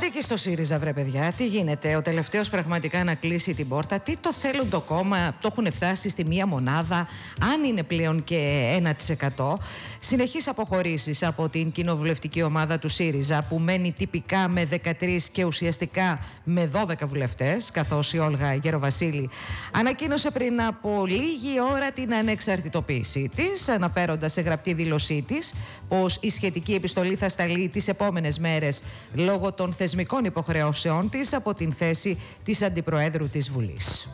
Άντε και στο ΣΥΡΙΖΑ, βρε παιδιά, τι γίνεται? Ο τελευταίος πραγματικά να κλείσει την πόρτα. Τι το θέλουν το κόμμα? Το έχουν φτάσει στη μία μονάδα, αν είναι πλέον και 1%. Συνεχείς αποχωρήσεις από την κοινοβουλευτική ομάδα του ΣΥΡΙΖΑ, που μένει τυπικά με 13 και ουσιαστικά με 12 βουλευτές, καθώς η Όλγα Γεροβασίλη ανακοίνωσε πριν από λίγη ώρα την ανεξαρτητοποίησή της, αναφέροντας σε γραπτή δήλωσή της πως η σχετική επιστολή θα σταλεί τις επόμενες μέρες λόγω των θεσμικών υποχρεώσεών της από την θέση της Αντιπροέδρου της Βουλής.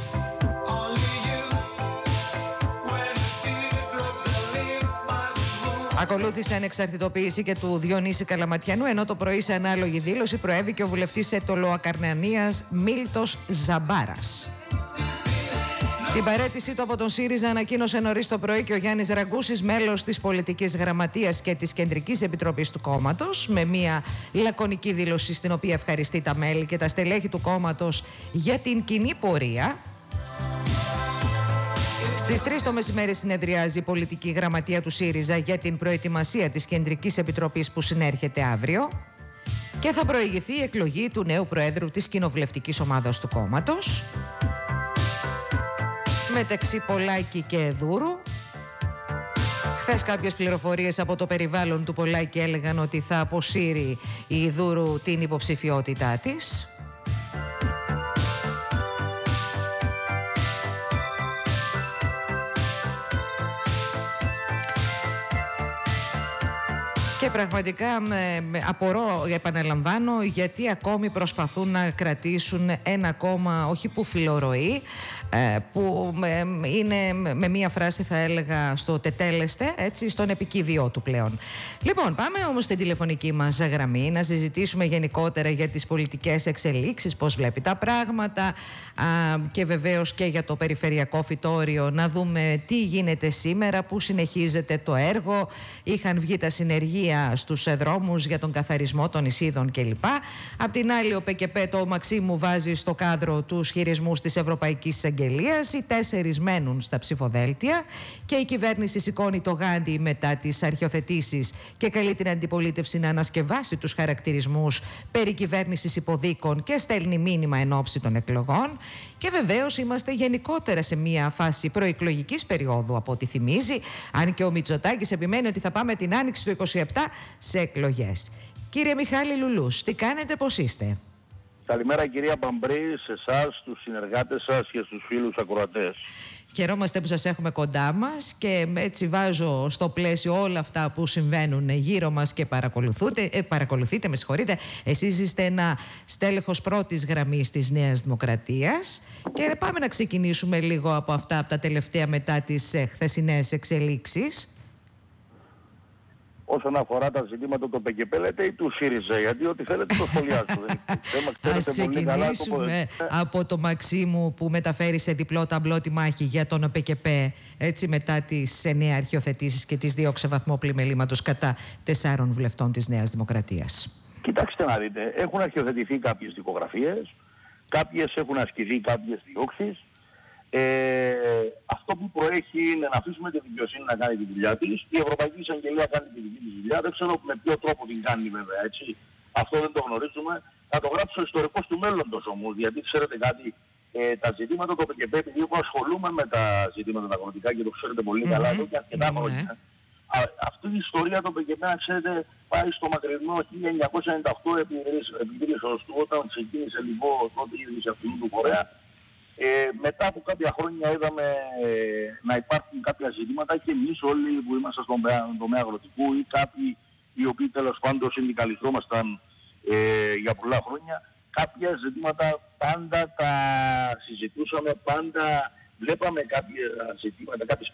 Ακολούθησε ανεξαρτητοποίηση και του Διονύση Καλαματιανού, ενώ το πρωί σε ανάλογη δήλωση προέβη και ο βουλευτής Ετωλοακαρνανίας Μίλτος Ζαμπάρας. Την παραίτησή του από τον ΣΥΡΙΖΑ ανακοίνωσε νωρίς το πρωί και ο Γιάννης Ραγκούσης, μέλος της Πολιτικής Γραμματείας και της Κεντρικής Επιτροπής του κόμματος, με μια λακωνική δήλωση στην οποία ευχαριστεί τα μέλη και τα στελέχη του κόμματος για την κοινή πορεία. Στις 3 το μεσημέρι συνεδριάζει η Πολιτική Γραμματεία του ΣΥΡΙΖΑ για την προετοιμασία της Κεντρικής Επιτροπής που συνέρχεται αύριο και θα προηγηθεί η εκλογή του νέου Προέδρου της κοινοβουλευτικής ομάδας του κόμματος. Μεταξύ Πολάκη και Δούρου. Χθες κάποιες πληροφορίες από το περιβάλλον του Πολάκη έλεγαν ότι θα αποσύρει η Δούρου την υποψηφιότητά της. Και πραγματικά απορώ, επαναλαμβάνω, γιατί ακόμη προσπαθούν να κρατήσουν ένα κόμμα, όχι που φιλορροεί, που είναι με μία φράση θα έλεγα στο τετέλεστε, έτσι, στον επικίδιό του πλέον. Λοιπόν, πάμε όμως στην τηλεφωνική μας γραμμή να συζητήσουμε γενικότερα για τις πολιτικές εξελίξεις, πώς βλέπει τα πράγματα και βεβαίως και για το περιφερειακό φυτόριο, να δούμε τι γίνεται σήμερα, που συνεχίζεται το έργο. Είχαν βγει τα συνεργεία στους δρόμους για τον καθαρισμό των εισίδων κλπ. Απ' την άλλη, ο ΠΚΠ, το Μαξίμου, βάζει στο κάδρο τους χειρισμούς της Ευρωπαϊκής Εισαγγελίας. Οι 4 μένουν στα ψηφοδέλτια και η κυβέρνηση σηκώνει το γάντι μετά τις αρχιοθετήσεις και καλεί την αντιπολίτευση να ανασκευάσει τους χαρακτηρισμούς περί κυβέρνησης υποδίκων και στέλνει μήνυμα εν ώψη των εκλογών. Και βεβαίως είμαστε γενικότερα σε μια φάση προεκλογικής περίοδου, από ό,τι θυμίζει, αν και ο Μητσοτάκης επιμένει ότι θα πάμε την άνοιξη του 27 σε εκλογές. Κύριε Μιχάλη Λουλούς, τι κάνετε, πώς είστε? Καλημέρα κυρία Μπαμπρή, σε εσάς, στους συνεργάτες σας και στους φίλους ακροατές. Χαιρόμαστε που σας έχουμε κοντά μας και έτσι βάζω στο πλαίσιο όλα αυτά που συμβαίνουν γύρω μας και παρακολουθείτε, με συγχωρείτε. Εσείς είστε ένα στέλεχος πρώτης γραμμής της Νέας Δημοκρατίας και πάμε να ξεκινήσουμε λίγο από αυτά, από τα τελευταία μετά τις χθεσινές εξελίξεις. Όσον αφορά τα ζητήματα του ΠΚΠ, λέτε, ή του ΣΥΡΙΖΑ, γιατί ό,τι θέλετε το σχολιάσω. Ας ξεκινήσουμε από το Μαξίμου, που μεταφέρει σε διπλό ταμπλό τη μάχη για τον ΠΚΠ, έτσι, μετά τις 9 αρχιοθετήσεις και τις 2 ξεβαθμό πλημελήματος κατά 4 βουλευτών της Νέας Δημοκρατίας. Κοιτάξτε να δείτε, έχουν αρχιοθετηθεί κάποιες δικογραφίες, κάποιες έχουν ασκηθεί κάποιες διώξεις. Αυτό που προέχει είναι να αφήσουμε τη δικαιοσύνη να κάνει τη δουλειά της. Η Ευρωπαϊκή Εισαγγελία κάνει τη δική της δουλειά. Δεν ξέρω με ποιο τρόπο την κάνει βέβαια, έτσι. Αυτό δεν το γνωρίζουμε. Θα το γράψω ιστορικός του μέλλοντος όμως, γιατί ξέρετε κάτι, τα ζητήματα του ΠΚΠ, επειδή εγώ ασχολούμαι με τα ζητήματα τα αγροτικά και το ξέρετε πολύ καλά εδώ και αρκετά χρόνια. Αυτή η ιστορία του ΠΚΠ, να ξέρετε, πάει στο μακρινό 1998 επί του, όταν ξεκίνησε λοιπόν τότε η είδηση αυτού του φορέα. Μετά από κάποια χρόνια είδαμε να υπάρχουν κάποια ζητήματα και εμείς όλοι που είμαστε στον τομέα αγροτικού ή κάποιοι οι οποίοι τέλος πάντων συνδικαλιζόμασταν για πολλά χρόνια, κάποια ζητήματα πάντα τα συζητούσαμε, πάντα βλέπαμε κάποια ζητήματα, κάποιες